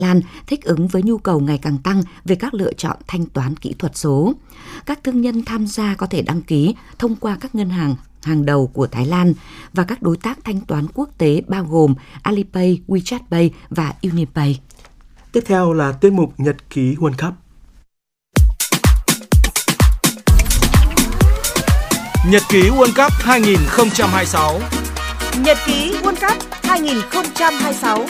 Lan thích ứng với nhu cầu ngày càng tăng về các lựa chọn thanh toán kỹ thuật số. Các thương nhân tham gia có thể đăng ký thông qua các ngân hàng hàng đầu của Thái Lan và các đối tác thanh toán quốc tế bao gồm Alipay, WeChat Pay và Unipay. Tiếp theo là tiết mục Nhật ký World Cup. Nhật ký World Cup 2026. Nhật ký World Cup 2026.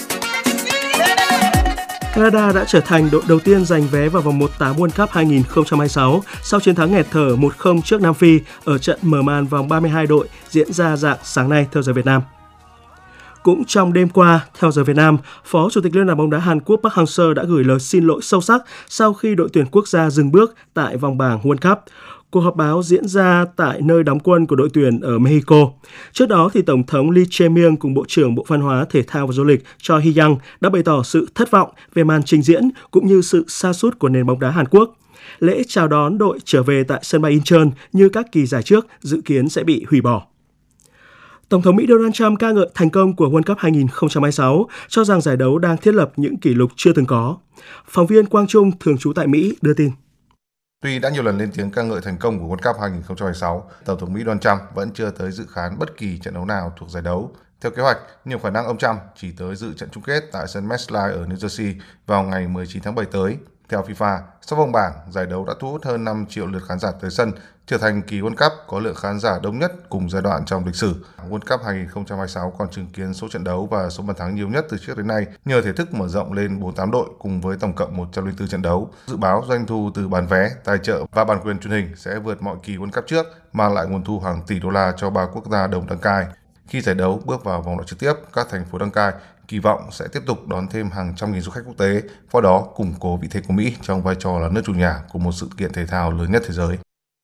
Canada đã trở thành đội đầu tiên giành vé vào vòng 1/8 World Cup 2026 sau chiến thắng nghẹt thở 1-0 trước Nam Phi ở trận mở màn vòng 32 đội diễn ra rạng sáng nay theo giờ Việt Nam. Cũng trong đêm qua, theo giờ Việt Nam, Phó Chủ tịch Liên đoàn bóng đá Hàn Quốc Park Hang-seo đã gửi lời xin lỗi sâu sắc sau khi đội tuyển quốc gia dừng bước tại vòng bảng World Cup. Cuộc họp báo diễn ra tại nơi đóng quân của đội tuyển ở Mexico. Trước đó, thì Tổng thống Lee Jae-myung cùng Bộ trưởng Bộ Văn hóa, Thể thao và Du lịch Cho Hee-young đã bày tỏ sự thất vọng về màn trình diễn cũng như sự sa sút của nền bóng đá Hàn Quốc. Lễ chào đón đội trở về tại sân bay Incheon như các kỳ giải trước dự kiến sẽ bị hủy bỏ. Tổng thống Mỹ Donald Trump ca ngợi thành công của World Cup 2026, cho rằng giải đấu đang thiết lập những kỷ lục chưa từng có. Phóng viên Quang Trung thường trú tại Mỹ đưa tin. Tuy đã nhiều lần lên tiếng ca ngợi thành công của World Cup 2026, Tổng thống Mỹ Donald Trump vẫn chưa tới dự khán bất kỳ trận đấu nào thuộc giải đấu. Theo kế hoạch, nhiều khả năng ông Trump chỉ tới dự trận chung kết tại sân MetLife ở New Jersey vào ngày 19 tháng 7 tới. Theo FIFA, sau vòng bảng, giải đấu đã thu hút hơn 5 triệu lượt khán giả tới sân, trở thành kỳ World Cup có lượng khán giả đông nhất cùng giai đoạn trong lịch sử. World Cup 2026 còn chứng kiến số trận đấu và số bàn thắng nhiều nhất từ trước đến nay nhờ thể thức mở rộng lên 48 đội cùng với tổng cộng 104 trận đấu. Dự báo doanh thu từ bán vé, tài trợ và bản quyền truyền hình sẽ vượt mọi kỳ World Cup trước, mang lại nguồn thu hàng tỷ đô la cho 3 quốc gia đồng đăng cai. Khi giải đấu bước vào vòng loại trực tiếp, các thành phố đăng cai kỳ vọng sẽ tiếp tục đón thêm hàng trăm nghìn du khách quốc tế, qua đó củng cố vị thế của Mỹ trong vai trò là nước chủ nhà của một sự kiện thể thao lớn nhất thế giới.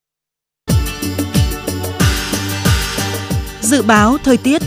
Dự báo thời tiết.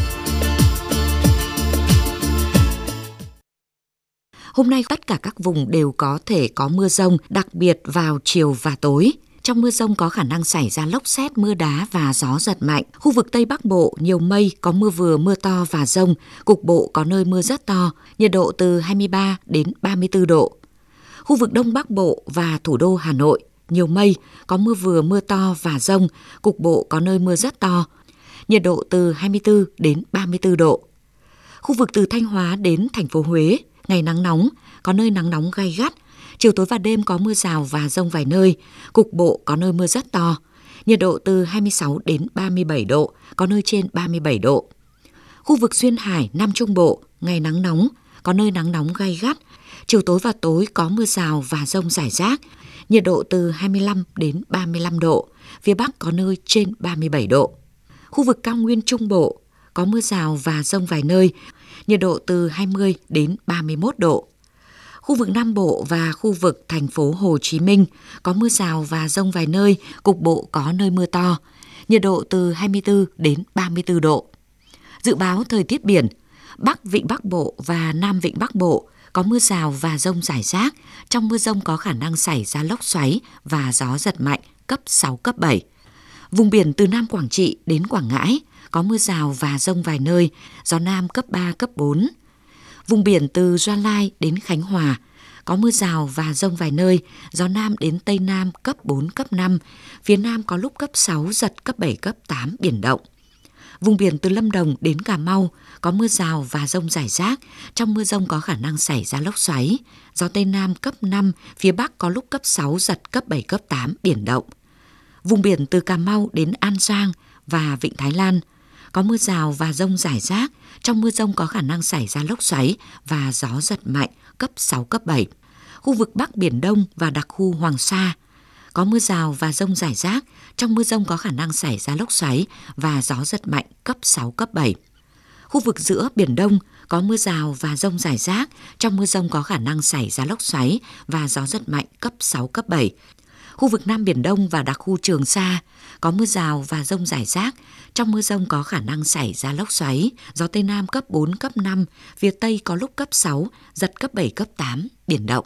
Hôm nay tất cả các vùng đều có thể có mưa dông, đặc biệt vào chiều và tối. Trong mưa dông có khả năng xảy ra lốc sét, mưa đá và gió giật mạnh. Khu vực Tây Bắc Bộ nhiều mây, có mưa vừa, mưa to và dông. Cục bộ có nơi mưa rất to, nhiệt độ từ 23 đến 34 độ. Khu vực Đông Bắc Bộ và thủ đô Hà Nội nhiều mây, có mưa vừa, mưa to và dông. Cục bộ có nơi mưa rất to, nhiệt độ từ 24 đến 34 độ. Khu vực từ Thanh Hóa đến thành phố Huế, ngày nắng nóng, có nơi nắng nóng gay gắt. Chiều tối và đêm có mưa rào và dông vài nơi, cục bộ có nơi mưa rất to, nhiệt độ từ 26 đến 37 độ, có nơi trên 37 độ. Khu vực Duyên Hải, Nam Trung Bộ, ngày nắng nóng, có nơi nắng nóng gay gắt, chiều tối và tối có mưa rào và dông rải rác, nhiệt độ từ 25 đến 35 độ, phía Bắc có nơi trên 37 độ. Khu vực Cao Nguyên Trung Bộ, có mưa rào và dông vài nơi, nhiệt độ từ 20 đến 31 độ. Khu vực Nam Bộ và khu vực thành phố Hồ Chí Minh có mưa rào và dông vài nơi, cục bộ có nơi mưa to, nhiệt độ từ 24 đến 34 độ. Dự báo thời tiết biển, Bắc Vịnh Bắc Bộ và Nam Vịnh Bắc Bộ có mưa rào và dông rải rác, trong mưa dông có khả năng xảy ra lốc xoáy và gió giật mạnh cấp 6, cấp 7. Vùng biển từ Nam Quảng Trị đến Quảng Ngãi có mưa rào và dông vài nơi, gió Nam cấp 3, cấp 4. Vùng biển từ Gia Lai đến Khánh Hòa có mưa rào và dông vài nơi, gió Nam đến Tây Nam cấp 4, cấp 5, phía Nam có lúc cấp 6, giật cấp 7, cấp 8, biển động. Vùng biển từ Lâm Đồng đến Cà Mau có mưa rào và dông rải rác, trong mưa dông có khả năng xảy ra lốc xoáy, gió Tây Nam cấp 5, phía Bắc có lúc cấp 6, giật cấp 7, cấp 8, biển động. Vùng biển từ Cà Mau đến An Giang và Vịnh Thái Lan có mưa rào và dông rải rác, trong mưa dông có khả năng xảy ra lốc xoáy và gió giật mạnh cấp 6, cấp 7. Khu vực Bắc Biển Đông và đặc khu Hoàng Sa có mưa rào và dông rải rác, trong mưa dông có khả năng xảy ra lốc xoáy và gió giật mạnh cấp 6, cấp 7. Khu vực giữa Biển Đông có mưa rào và dông rải rác, trong mưa dông có khả năng xảy ra lốc xoáy và gió giật mạnh cấp 6, cấp 7. Khu vực Nam Biển Đông và đặc khu Trường Sa có mưa rào và dông rải rác, trong mưa dông có khả năng xảy ra lốc xoáy, gió Tây Nam cấp 4, cấp 5, phía Tây có lúc cấp 6, giật cấp 7, cấp 8, biển động.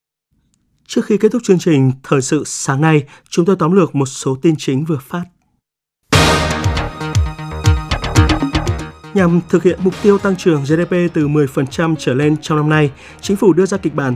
Trước khi kết thúc chương trình Thời sự sáng nay, chúng tôi tóm lược một số tin chính vừa phát. Nhằm thực hiện mục tiêu tăng trưởng GDP từ 10% trở lên trong năm nay, Chính phủ đưa ra kịch bản